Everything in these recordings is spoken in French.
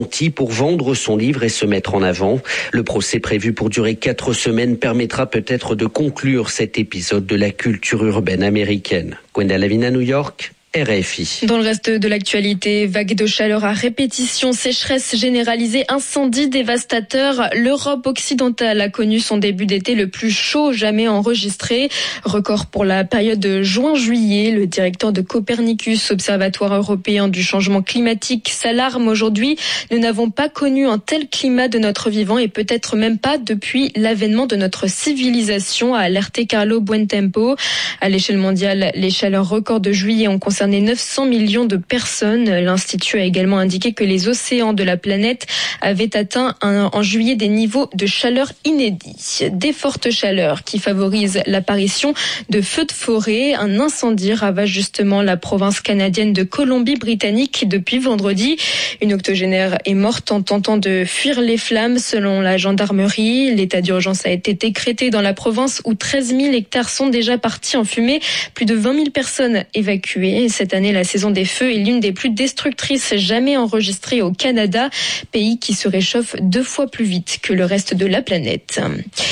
pour vendre son livre et se mettre en avant. Le procès prévu pour durer 4 semaines permettra peut-être de conclure cet épisode de la culture urbaine américaine. Gwenda Lavina, New York. RFI. Dans le reste de l'actualité, vague de chaleur à répétition, sécheresse généralisée, incendies dévastateurs. L'Europe occidentale a connu son début d'été le plus chaud jamais enregistré. Record pour la période de juin-juillet. Le directeur de Copernicus, Observatoire européen du changement climatique, s'alarme aujourd'hui. Nous n'avons pas connu un tel climat de notre vivant et peut-être même pas depuis l'avènement de notre civilisation, a alerté Carlo Buontempo. À l'échelle mondiale, les chaleurs records de juillet ont concerné 900 millions de personnes. L'Institut a également indiqué que les océans de la planète avaient atteint en juillet des niveaux de chaleur inédits. Des fortes chaleurs qui favorisent l'apparition de feux de forêt. Un incendie ravage justement la province canadienne de Colombie-Britannique depuis vendredi. Une octogénaire est morte en tentant de fuir les flammes selon la gendarmerie. L'état d'urgence a été décrété dans la province où 13 000 hectares sont déjà partis en fumée. Plus de 20 000 personnes évacuées. Cette année, la saison des feux est l'une des plus destructrices jamais enregistrées au Canada, pays qui se réchauffe 2 fois plus vite que le reste de la planète.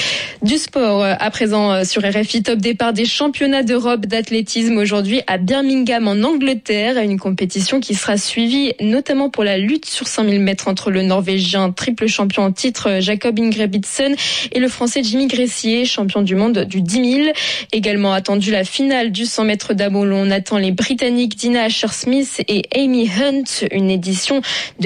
Du sport, à présent sur RFI, top départ des championnats d'Europe d'athlétisme aujourd'hui à Birmingham en Angleterre, une compétition qui sera suivie notamment pour la lutte sur 5000 mètres entre le Norvégien triple champion en titre Jakob Ingebrigtsen et le Français Jimmy Gressier, champion du monde du 10 000. Également attendu la finale du 100 mètres d'Amolo. On attend les Britanniques Dina Asher-Smith et Amy Hunt, une édition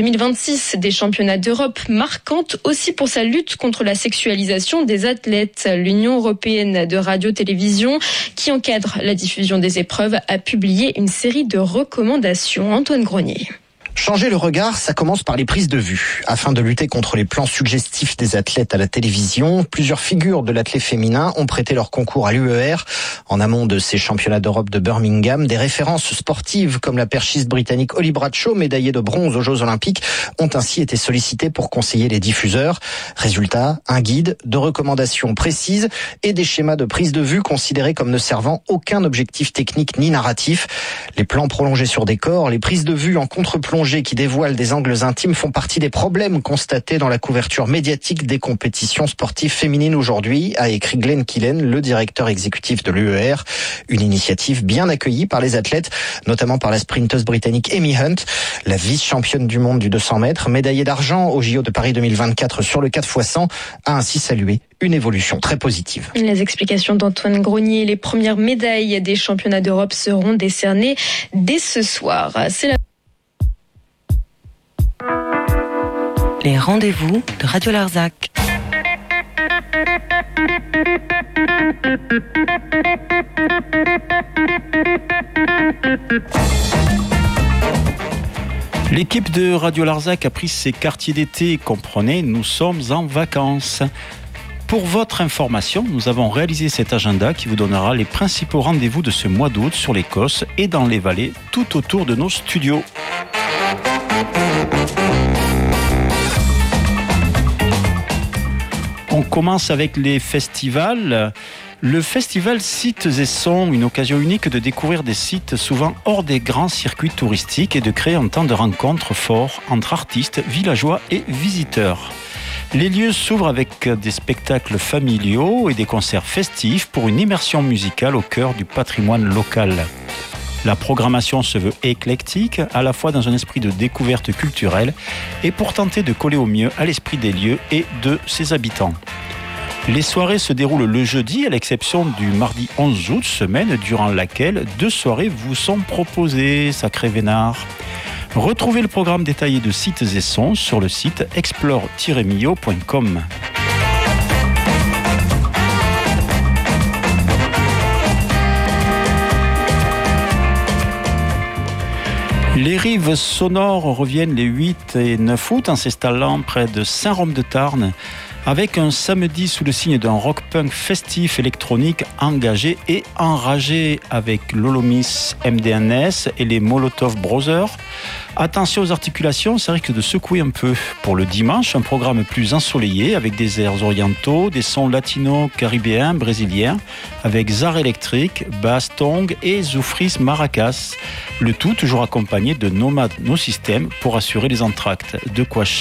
2026 des championnats d'Europe marquante aussi pour sa lutte contre la sexualisation des athlètes. L'Union européenne de radio-télévision, qui encadre la diffusion des épreuves, a publié une série de recommandations. Antoine Grenier. Changer le regard, ça commence par les prises de vue. Afin de lutter contre les plans suggestifs des athlètes à la télévision, plusieurs figures de l'athlète féminin ont prêté leur concours à l'UER. En amont de ces championnats d'Europe de Birmingham, des références sportives comme la perchiste britannique Holly Bradshaw, médaillée de bronze aux Jeux Olympiques, ont ainsi été sollicitées pour conseiller les diffuseurs. Résultat, un guide de recommandations précises et des schémas de prise de vue considérés comme ne servant aucun objectif technique ni narratif. Les plans prolongés sur des corps, les prises de vue en contre-plongée qui dévoilent des angles intimes font partie des problèmes constatés dans la couverture médiatique des compétitions sportives féminines aujourd'hui, a écrit Glenn Killen, le directeur exécutif de l'UER. Une initiative bien accueillie par les athlètes, notamment par la sprinteuse britannique Amy Hunt, la vice-championne du monde du 200 mètres, médaillée d'argent au JO de Paris 2024 sur le 4x100, a ainsi salué une évolution très positive. Les explications d'Antoine Grenier, les premières médailles des championnats d'Europe seront décernées dès ce soir. C'est la... Les rendez-vous de Radio Larzac. L'équipe de Radio Larzac a pris ses quartiers d'été. Comprenez, nous sommes en vacances. Pour votre information, nous avons réalisé cet agenda qui vous donnera les principaux rendez-vous de ce mois d'août sur l'Écosse et dans les vallées tout autour de nos studios. On commence avec les festivals. Le festival Sites et Sons, une occasion unique de découvrir des sites souvent hors des grands circuits touristiques et de créer un temps de rencontre fort entre artistes, villageois et visiteurs. Les lieux s'ouvrent avec des spectacles familiaux et des concerts festifs pour une immersion musicale au cœur du patrimoine local. La programmation se veut éclectique, à la fois dans un esprit de découverte culturelle et pour tenter de coller au mieux à l'esprit des lieux et de ses habitants. Les soirées se déroulent le jeudi, à l'exception du mardi 11 août, semaine durant laquelle 2 soirées vous sont proposées, sacré vénard. Retrouvez le programme détaillé de Sites et Sons sur le site explore-mio.com. Les rives sonores reviennent les 8 et 9 août en s'installant près de Saint-Rome-de-Tarn. avec un samedi sous le signe d'un rock-punk festif électronique engagé et enragé avec l'Olomis MDNS et les Molotov Brothers. Attention aux articulations, ça risque de secouer un peu. Pour le dimanche, un programme plus ensoleillé avec des airs orientaux, des sons latinos, caribéens, brésiliens, avec zar électrique, basse tong et zoufris maracas. Le tout toujours accompagné de Nomad No System pour assurer les entractes. De quoi